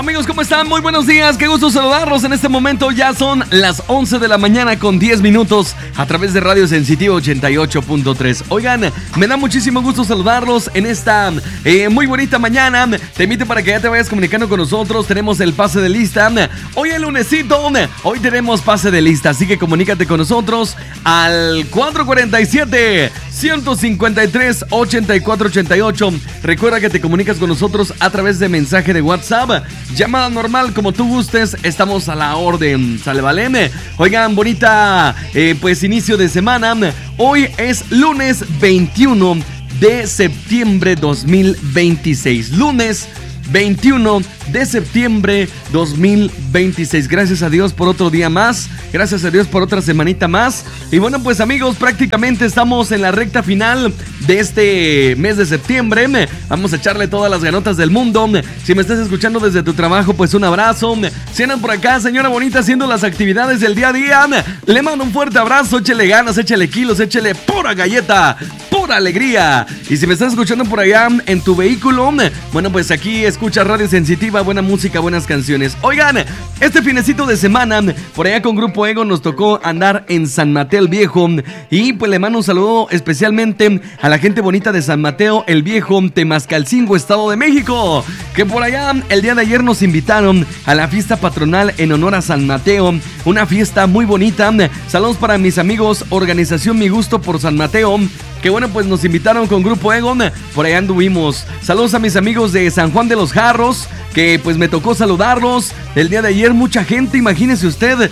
Amigos, ¿cómo están? Muy buenos días, qué gusto saludarlos. En este momento ya son las 11 de la mañana con 10 minutos a través de Radio Sensitiva 88.3. Oigan, me da muchísimo gusto saludarlos en esta muy bonita mañana. Te invito para que ya te vayas comunicando con nosotros. Tenemos el pase de lista. Hoy el lunesito, hoy tenemos pase de lista, así que comunícate con nosotros al 447-153-8488. Recuerda que te comunicas con nosotros a través de mensaje de WhatsApp, llamada normal, como tú gustes, estamos a la orden, ¿sale, vale? Oigan, bonita, pues inicio de semana. Hoy es lunes 21 de septiembre 2026. Lunes 21 de septiembre 2026. Gracias a Dios por otro día más. Gracias a Dios por otra semanita más. Y bueno, pues amigos, prácticamente estamos en la recta final de este mes de septiembre. Vamos a echarle todas las ganotas del mundo. Si me estás escuchando desde tu trabajo, pues un abrazo. Si andan por acá, señora bonita, haciendo las actividades del día a día, le mando un fuerte abrazo. Échele ganas, échele kilos, échele pura galleta, pura alegría. Y si me estás escuchando por allá en tu vehículo, bueno, pues aquí escucha Radio Sensitiva, buena música, buenas canciones. Oigan, este finecito de semana, por allá con Grupo Ego nos tocó andar en San Mateo el Viejo. Y pues le mando un saludo especialmente a la gente bonita de San Mateo el Viejo, Temascalcingo, Estado de México, que por allá el día de ayer nos invitaron a la fiesta patronal en honor a San Mateo. Una fiesta muy bonita. Saludos para mis amigos, Organización Mi Gusto por San Mateo, que bueno, pues nos invitaron con Grupo Egon, por allá anduvimos. Saludos a mis amigos de San Juan de los Jarros, que pues me tocó saludarlos el día de ayer, mucha gente, imagínese usted.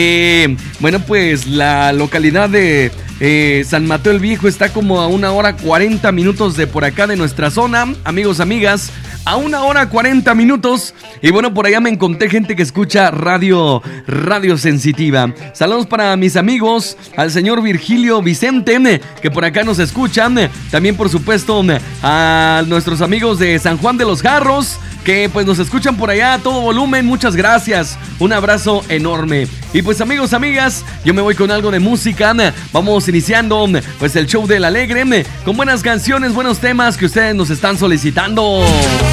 Bueno, pues la localidad de San Mateo el Viejo está como a 1 hora 40 minutos de por acá de nuestra zona, amigos, amigas, a 1 hora 40 minutos. Y bueno, por allá me encontré gente que escucha Radio Sensitiva. Saludos para mis amigos, al señor Virgilio Vicente, que por acá nos escuchan. También, por supuesto, a nuestros amigos de San Juan de los Jarros, que pues nos escuchan por allá a todo volumen. Muchas gracias, un abrazo enorme. Y pues amigos, amigas, yo me voy con algo de música. Vamos iniciando pues el show del Alegre, con buenas canciones, buenos temas que ustedes nos están solicitando.